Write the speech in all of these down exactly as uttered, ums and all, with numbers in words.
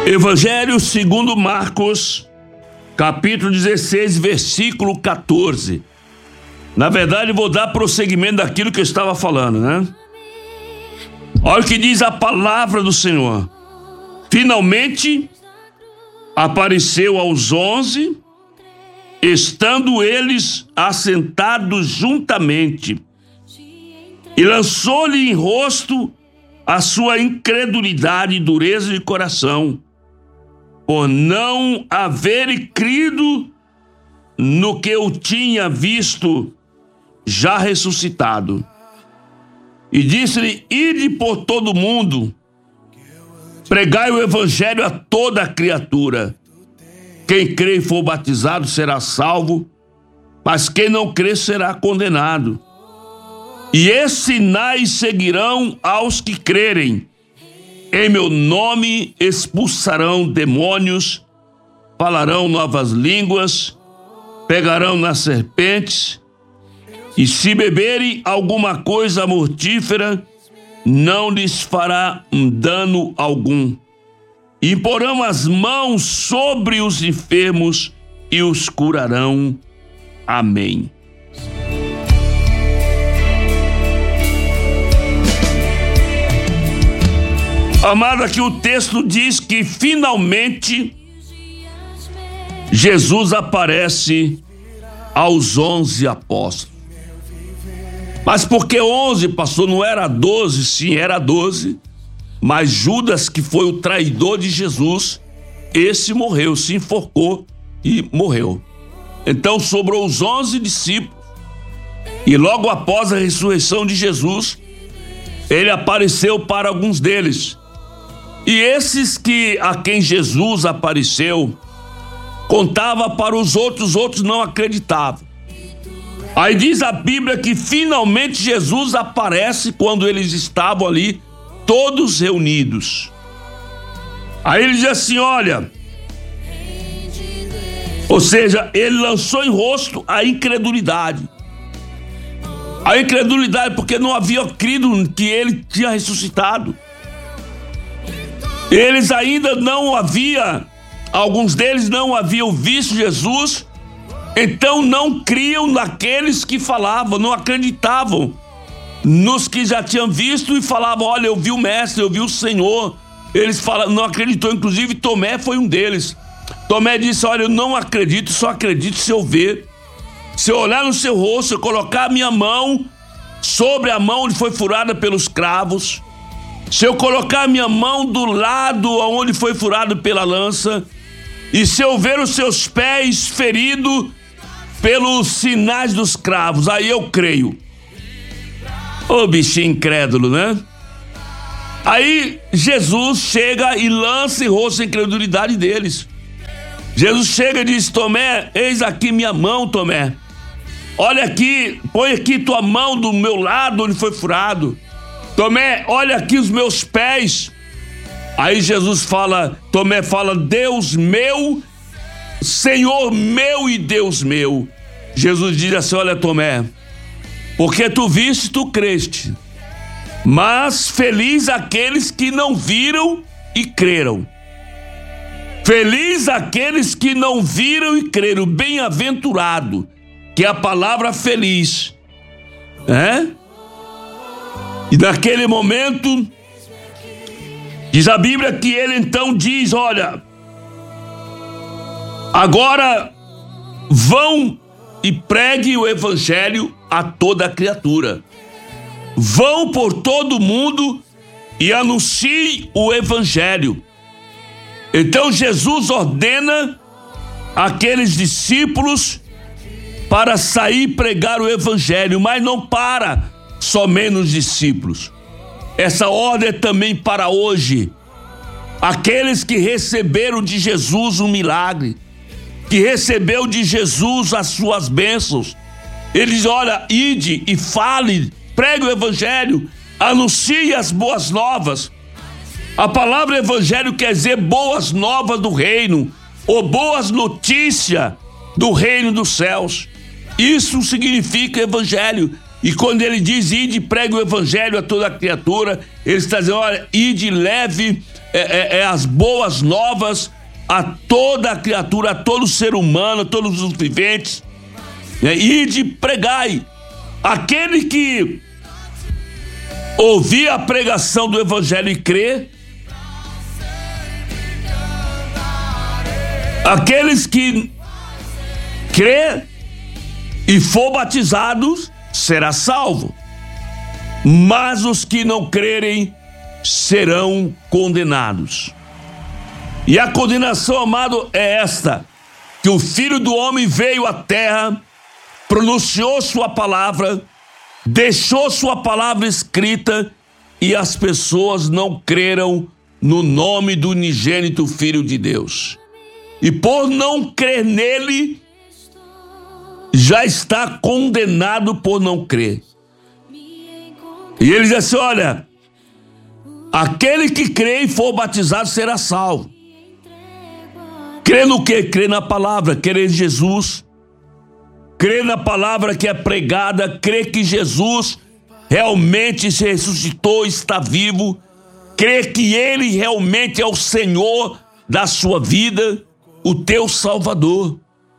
Evangelho segundo Marcos, capítulo dezesseis, versículo quatorze. Na verdade, vou dar prosseguimento daquilo que eu estava falando, né? Olha o que diz a palavra do Senhor. Finalmente, apareceu aos onze, estando eles assentados juntamente, e lançou-lhe em rosto a sua incredulidade e dureza de coração, por não haver crido no que eu tinha visto já ressuscitado. E disse-lhe: ide por todo o mundo, pregai o evangelho a toda criatura. Quem crê e for batizado será salvo, mas quem não crê será condenado. E esses sinais seguirão aos que crerem. Em meu nome expulsarão demônios, falarão novas línguas, pegarão nas serpentes, e se beberem alguma coisa mortífera, não lhes fará um dano algum. E porão as mãos sobre os enfermos e os curarão. Amém. Amado, aqui o texto diz que finalmente Jesus aparece aos onze apóstolos. Mas por que onze, pastor? Não era doze? Sim, era doze. Mas Judas, que foi o traidor de Jesus, esse morreu, se enforcou e morreu. Então sobrou os onze discípulos. E logo após a ressurreição de Jesus, ele apareceu para alguns deles. E esses que a quem Jesus apareceu, contava para os outros, os outros não acreditavam. Aí diz a Bíblia que finalmente Jesus aparece quando eles estavam ali, todos reunidos. Aí ele diz assim, olha, ou seja, ele lançou em rosto a incredulidade. A incredulidade porque não havia crido que ele tinha ressuscitado. Eles ainda não haviam, alguns deles não haviam visto Jesus, então não criam naqueles que falavam, não acreditavam nos que já tinham visto e falavam, olha, eu vi o mestre, eu vi o Senhor. Eles falam, não acreditou, inclusive Tomé foi um deles. Tomé disse, olha, eu não acredito, só acredito se eu ver. Se eu olhar no seu rosto, se eu colocar a minha mão sobre a mão onde foi furada pelos cravos, se eu colocar a minha mão do lado onde foi furado pela lança, e se eu ver os seus pés feridos pelos sinais dos cravos, aí eu creio. Ô bichinho incrédulo, né? Aí Jesus chega e lança em rosto a incredulidade deles. Jesus chega e diz, Tomé, eis aqui minha mão, Tomé. Olha aqui, põe aqui tua mão do meu lado onde foi furado. Tomé, olha aqui os meus pés. Aí Jesus fala, Tomé fala, Deus meu, Senhor meu e Deus meu. Jesus diz assim, olha Tomé, porque tu viste, tu creste. Mas feliz aqueles que não viram e creram. Feliz aqueles que não viram e creram. Bem-aventurado, que é a palavra feliz. É? E naquele momento, diz a Bíblia que ele então diz, olha, agora vão e pregue o evangelho a toda criatura. Vão por todo mundo e anunciem o evangelho. Então Jesus ordena aqueles discípulos para sair e pregar o evangelho, mas não para somente nos discípulos. Essa ordem é também para hoje. Aqueles que receberam de Jesus um milagre, que recebeu de Jesus as suas bênçãos, ele diz, olha, ide e fale, pregue o evangelho, anuncie as boas novas. A palavra evangelho quer dizer boas novas do reino, ou boas notícias do reino dos céus. Isso significa evangelho. E quando ele diz, ide e pregue o evangelho a toda criatura, ele está dizendo, olha, ide e leve é, é, é as boas novas a toda a criatura, a todo ser humano, a todos os viventes, né? E de pregai. Aquele que ouvir a pregação do evangelho e crer, aqueles que crê e for batizados será salvo, mas os que não crerem serão condenados. E a condenação, amado, é esta: que o Filho do Homem veio à terra, pronunciou sua palavra, deixou sua palavra escrita, e as pessoas não creram no nome do unigênito Filho de Deus. E por não crer nele, já está condenado por não crer. E ele diz assim: olha, aquele que crê e for batizado será salvo. Crê no quê? Crê na palavra, crê em Jesus. Crê na palavra que é pregada, crê que Jesus realmente se ressuscitou, está vivo. Crê que ele realmente é o Senhor da sua vida, o teu Salvador.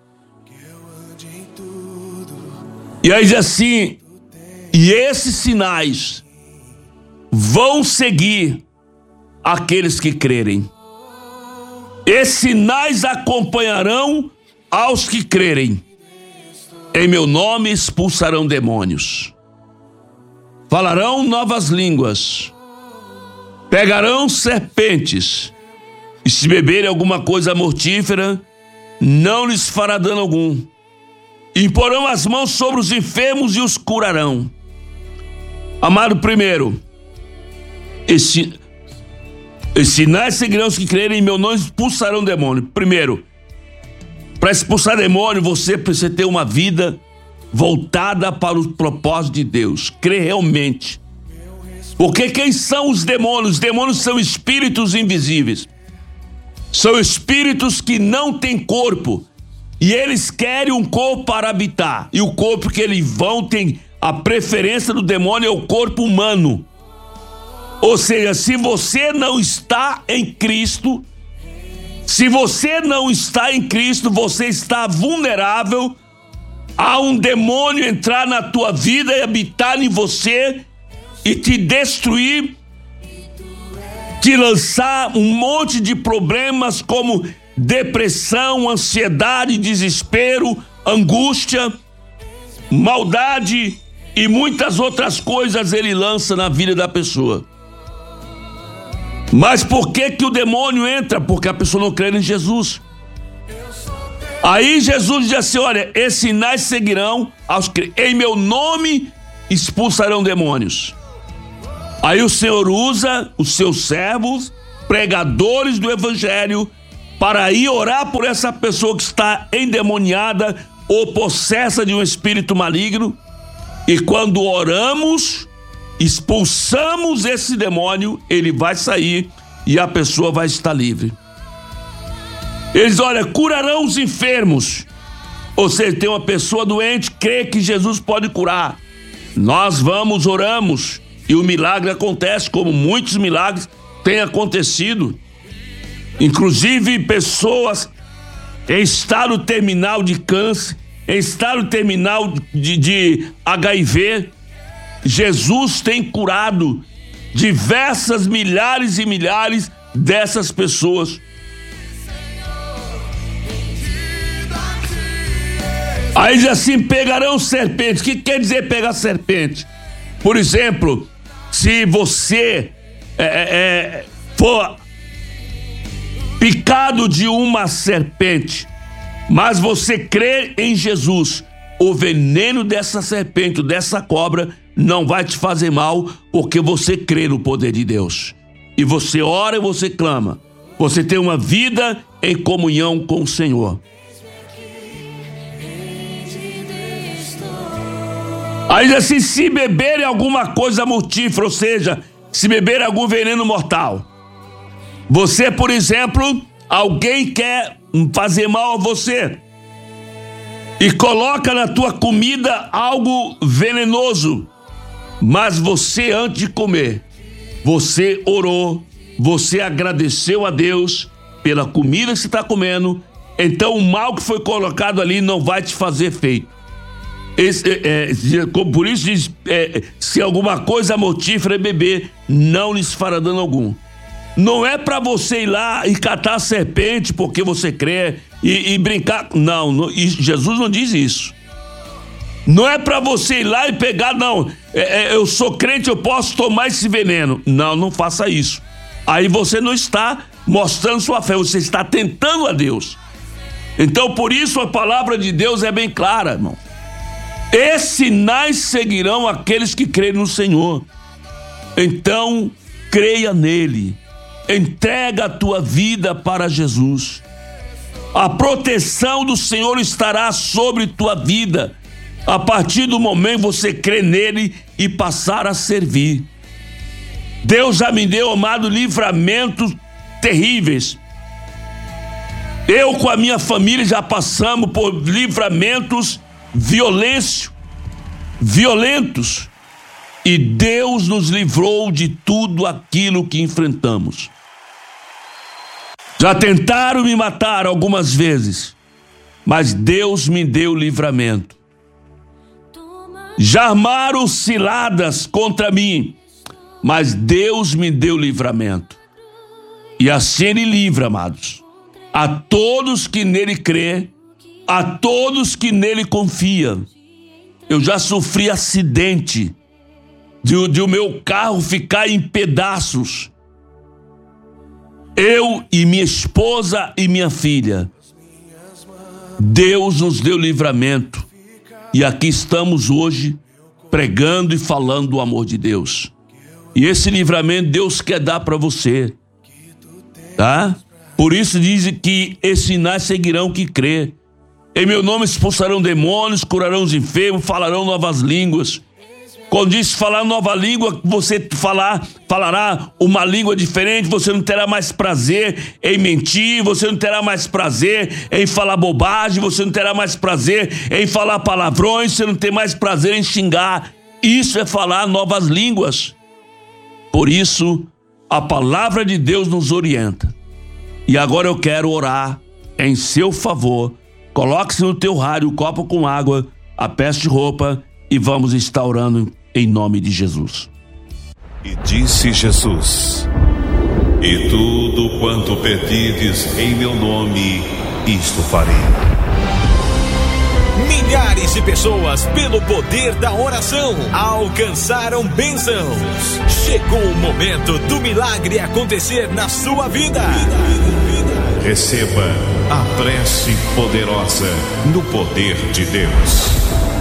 E aí diz assim: e esses sinais vão seguir aqueles que crerem. Esses sinais acompanharão aos que crerem. Em meu nome expulsarão demônios. Falarão novas línguas. Pegarão serpentes. E se beberem alguma coisa mortífera, não lhes fará dano algum. Imporão as mãos sobre os enfermos e os curarão. Amado, primeiro, esse, esses sinais seguirão os que crerem, em meu nome expulsarão demônio. Primeiro, para expulsar demônio, você precisa ter uma vida voltada para o propósito de Deus. Crer realmente. Porque quem são os demônios? Os demônios são espíritos invisíveis. São espíritos que não têm corpo. E eles querem um corpo para habitar. E o corpo que eles vão tem a preferência do demônio é o corpo humano. Ou seja, se você não está em Cristo, se você não está em Cristo, você está vulnerável a um demônio entrar na tua vida e habitar em você e te destruir, te lançar um monte de problemas como depressão, ansiedade, desespero, angústia, maldade e muitas outras coisas ele lança na vida da pessoa. Mas por que que o demônio entra? Porque a pessoa não crê em Jesus. Aí Jesus diz assim: olha, esses sinais seguirão aos que em meu nome expulsarão demônios. Aí o Senhor usa os seus servos, pregadores do evangelho, para ir orar por essa pessoa que está endemoniada ou possessa de um espírito maligno. E quando oramos, expulsamos esse demônio, ele vai sair e a pessoa vai estar livre. Eles, olha, curarão os enfermos. Ou seja, tem uma pessoa doente, crê que Jesus pode curar. Nós vamos, oramos e o milagre acontece, como muitos milagres têm acontecido. Inclusive pessoas em estado terminal de câncer, em estado terminal de, de H I V, Jesus tem curado diversas milhares e milhares dessas pessoas. Aí diz assim: pegarão serpentes. O que quer dizer pegar serpente? Por exemplo, se você é, é, for picado de uma serpente, mas você crê em Jesus, o veneno dessa serpente, dessa cobra, não vai te fazer mal, porque você crê no poder de Deus. E você ora e você clama. Você tem uma vida em comunhão com o Senhor. Aí diz assim: se beberem alguma coisa mortífera, ou seja, se beber algum veneno mortal. Você, por exemplo, alguém quer fazer mal a você e coloca na tua comida algo venenoso, mas você, antes de comer, você orou, você agradeceu a Deus pela comida que você está comendo, então o mal que foi colocado ali não vai te fazer efeito. Esse, é, é, por isso diz, é, se alguma coisa mortífera é beber, não lhes fará dano algum. Não é para você ir lá e catar a serpente porque você crê e, e brincar. Não, não, Jesus não diz isso. Não é para você ir lá e pegar, não, é, é, eu sou crente, eu posso tomar esse veneno. Não, não faça isso. Aí você não está mostrando sua fé, você está tentando a Deus. Então, por isso a palavra de Deus é bem clara, irmão. Esses sinais seguirão aqueles que creem no Senhor. Então, creia nele. Entrega a tua vida para Jesus. A proteção do Senhor estará sobre tua vida a partir do momento que você crê nele e passar a servir. Deus já me deu, amado, livramentos terríveis. Eu com a minha família já passamos por livramentos violência, violentos, e Deus nos livrou de tudo aquilo que enfrentamos. Já tentaram me matar algumas vezes, mas Deus me deu livramento. Já armaram ciladas contra mim, mas Deus me deu livramento. E assim Ele livra, amados, a todos que nele crê, a todos que nele confiam. Eu já sofri acidente de, de o meu carro ficar em pedaços. Eu e minha esposa e minha filha. Deus nos deu livramento. E aqui estamos hoje pregando e falando do amor de Deus. E esse livramento Deus quer dar para você. Tá? Por isso diz que esses sinais seguirão que crê. Em meu nome expulsarão demônios, curarão os enfermos, falarão novas línguas. Quando diz falar nova língua, você falar, falará uma língua diferente, você não terá mais prazer em mentir, você não terá mais prazer em falar bobagem, você não terá mais prazer em falar palavrões, você não tem mais prazer em xingar. Isso é falar novas línguas. Por isso, a palavra de Deus nos orienta. E agora eu quero orar em seu favor. Coloque-se no teu rádio um copo com água, a peça de roupa e vamos estar orando em nome de Jesus. E disse Jesus: e tudo quanto pedides em meu nome, isto farei. Milhares de pessoas, pelo poder da oração, alcançaram bênçãos. Chegou o momento do milagre acontecer na sua vida. Receba a prece poderosa no poder de Deus.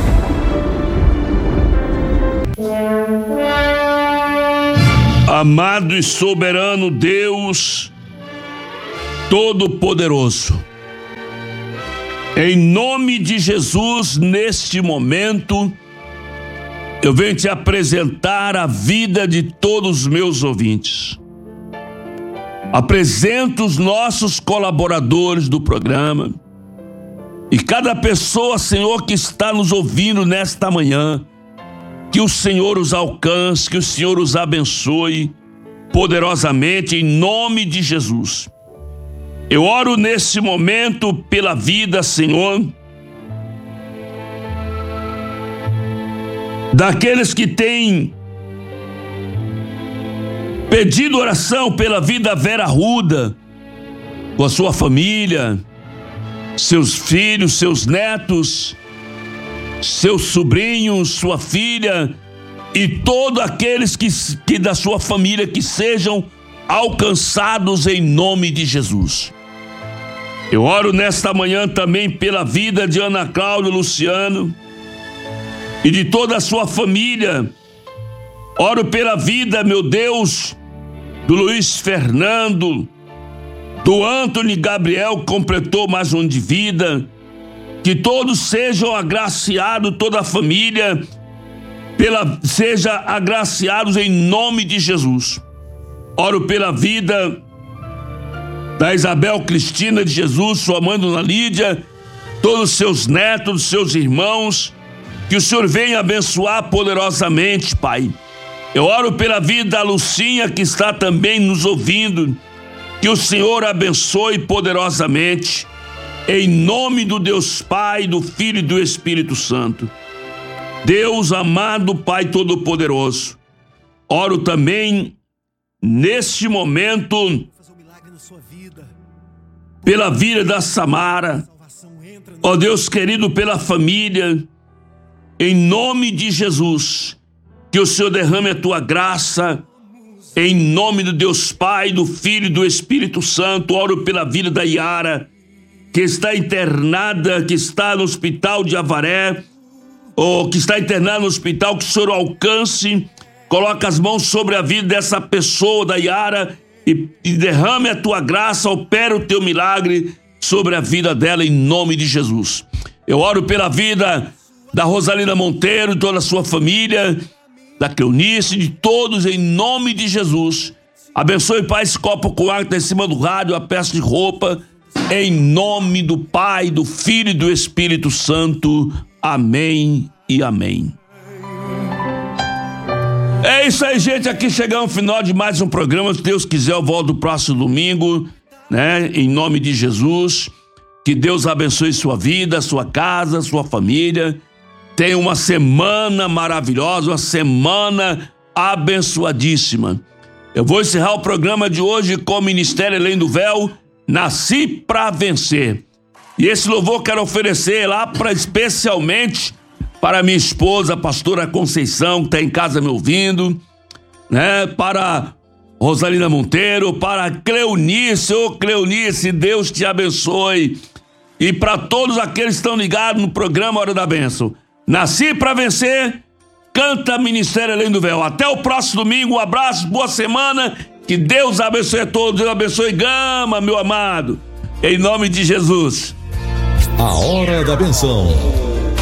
Amado e soberano Deus Todo-Poderoso, em nome de Jesus, neste momento, eu venho te apresentar a vida de todos os meus ouvintes. Apresento os nossos colaboradores do programa e cada pessoa, Senhor, que está nos ouvindo nesta manhã, que o Senhor os alcance, que o Senhor os abençoe poderosamente em nome de Jesus. Eu oro nesse momento pela vida, Senhor, daqueles que têm pedido oração pela vida Vera Arruda, com a sua família, seus filhos, seus netos, seus sobrinhos, sua filha e todos aqueles que, que da sua família que sejam alcançados em nome de Jesus. Eu oro nesta manhã também pela vida de Ana Cláudia Luciano e de toda a sua família. Oro pela vida, meu Deus, do Luiz Fernando, do Antônio Gabriel, que completou mais um de vida. Que todos sejam agraciados, toda a família, pela, seja agraciados em nome de Jesus. Oro pela vida da Isabel Cristina de Jesus, sua mãe Dona Lídia, todos os seus netos, seus irmãos, que o Senhor venha abençoar poderosamente, Pai. Eu oro pela vida da Lucinha, que está também nos ouvindo. Que o Senhor abençoe poderosamente, em nome do Deus Pai, do Filho e do Espírito Santo. Deus amado, Pai Todo-Poderoso, oro também neste momento pela vida da Samara, ó Deus querido, pela família, em nome de Jesus, que o Senhor derrame a tua graça, em nome do Deus Pai, do Filho e do Espírito Santo. Oro pela vida da Yara, que está internada, que está no hospital de Avaré, ou que está internada no hospital, que o Senhor alcance, coloca as mãos sobre a vida dessa pessoa, da Yara, e, e derrame a tua graça, opera o teu milagre sobre a vida dela, em nome de Jesus. Eu oro pela vida da Rosalina Monteiro, toda a sua família, da Cleonice, de todos, em nome de Jesus. Abençoe, Pai, esse copo com água que está em cima do rádio, a peça de roupa, em nome do Pai, do Filho e do Espírito Santo. Amém e amém. É isso aí, gente, aqui chegamos ao final de mais um programa. Se Deus quiser, eu volto no próximo domingo, né? Em nome de Jesus. Que Deus abençoe sua vida, sua casa, sua família. Tenha uma semana maravilhosa, uma semana abençoadíssima. Eu vou encerrar o programa de hoje com o Ministério Além do Véu, Nasci para Vencer. E esse louvor quero oferecer lá para, especialmente para minha esposa, a pastora Conceição, que está em casa me ouvindo, né? Para Rosalina Monteiro, para Cleonice, ô Cleonice, Deus te abençoe. E para todos aqueles que estão ligados no programa Hora da Bênção. Nasci para Vencer, canta Ministério Além do Véu. Até o próximo domingo, um abraço, boa semana, que Deus abençoe a todos, Deus abençoe Gama, meu amado, em nome de Jesus. A Hora da Bênção,